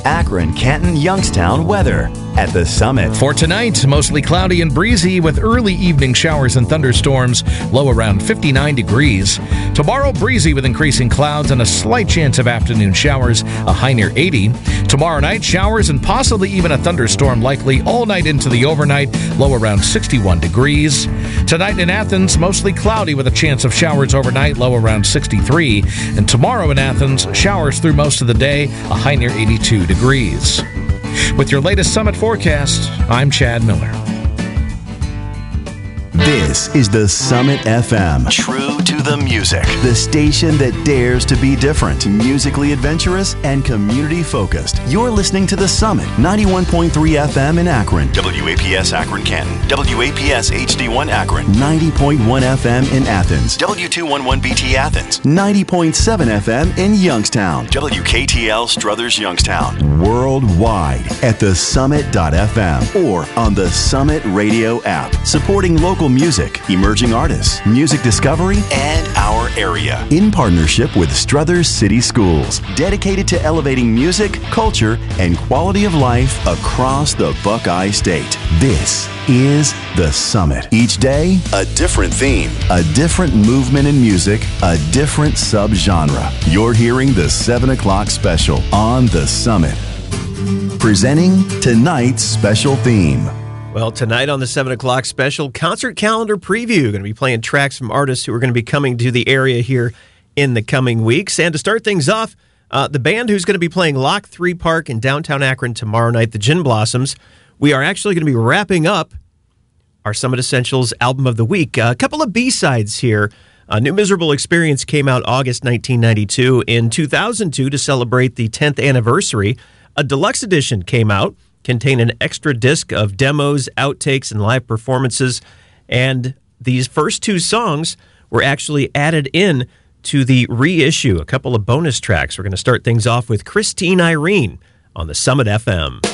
Akron, Canton, Youngstown weather at the Summit. For tonight, mostly cloudy and breezy with early evening showers and thunderstorms, low around 59 degrees. Tomorrow, breezy with increasing clouds and a slight chance of afternoon showers, a high near 80. Tomorrow night, showers and possibly even a thunderstorm likely all night into the overnight, low around 61 degrees. Tonight in Athens, mostly cloudy with a chance of showers overnight, low around 63. And tomorrow in Athens, showers through most of the day, a high near 82 degrees. With your latest Summit forecast, I'm Chad Miller. This is the Summit FM. True to the music. The station that dares to be different, musically adventurous, and community focused. You're listening to the Summit, 91.3 FM in Akron. WAPS Akron Canton. WAPS HD1 Akron. 90.1 FM in Athens. W211BT Athens. 90.7 FM in Youngstown. WKTL Struthers Youngstown. Worldwide at thesummit.fm or on the Summit Radio app. Supporting local music, emerging artists, music discovery, and our area. In partnership with Struthers City Schools, dedicated to elevating music, culture, and quality of life across the Buckeye State. This is the Summit. Each day, a different theme, a different movement in music, a different subgenre. You're hearing the 7 o'clock special on the Summit. Presenting tonight's special theme. Well, tonight on the 7 o'clock special, concert calendar preview. Going to be playing tracks from artists who are going to be coming to the area here in the coming weeks. And to start things off, the band who's going to be playing Lock 3 Park in downtown Akron tomorrow night, the Gin Blossoms. We are actually going to be wrapping up our Summit Essentials album of the week. A couple of B-sides here. New Miserable Experience came out August 1992. In 2002, to celebrate the 10th anniversary, a deluxe edition came out, containing an extra disc of demos, outtakes, and live performances. And these first two songs were actually added in to the reissue, a couple of bonus tracks. We're going to start things off with Christine Irene on the Summit FM.